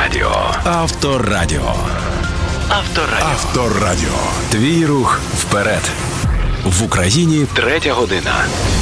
Авторадіо. Авторадіо. Авторадіо. Твій рух вперед. В Україні 3 година.